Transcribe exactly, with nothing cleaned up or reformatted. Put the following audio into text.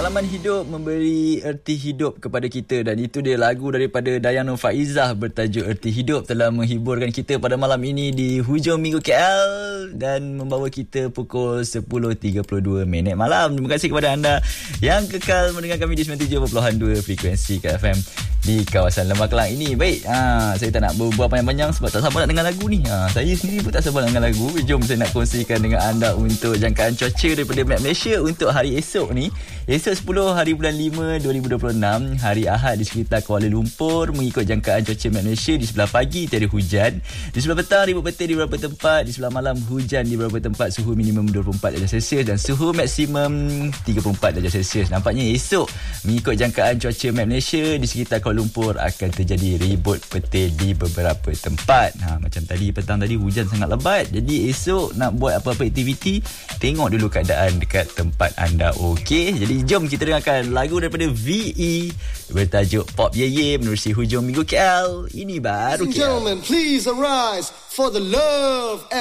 Pengalaman hidup memberi erti hidup kepada kita, dan itu dia lagu daripada Dayana Faizah bertajuk Erti Hidup telah menghiburkan kita pada malam ini di hujung minggu K L dan membawa kita pukul sepuluh tiga puluh dua minit malam. Terima kasih kepada anda yang kekal mendengar kami di sembilan puluh tujuh perpuluhan dua frekuensi K F M di kawasan Lembah Kelang ini. Baik, ha, saya tak nak berbual panjang-panjang sebab tak sabar nak dengar lagu ni. Ha, saya sendiri pun tak sabar nak dengar lagu. Jom saya nak kongsikan dengan anda untuk jangkaan cuaca daripada Map Malaysia untuk hari esok ni. Esok sepuluh hari bulan lima dua ribu dua puluh enam, hari Ahad di sekitar Kuala Lumpur, mengikut jangkaan cuaca Map Malaysia, di sebelah pagi tiada hujan, di sebelah petang ribut petir di beberapa tempat, di sebelah malam hujan di beberapa tempat, suhu minimum dua puluh empat darjah Celsius dan suhu maksimum tiga puluh empat darjah Celsius. Nampaknya esok mengikut jangkaan cuaca Map Malaysia di sekitar Kuala Lumpur akan terjadi ribut petir di beberapa tempat. Ha, macam tadi petang tadi hujan sangat lebat, jadi esok nak buat apa-apa aktiviti, tengok dulu keadaan dekat tempat anda. Okey, jadi jom kita dengarkan lagu daripada V E bertajuk Pop Ye Ye menerusi hujung minggu K L. Ini baru K L. Gentlemen, please arise for the love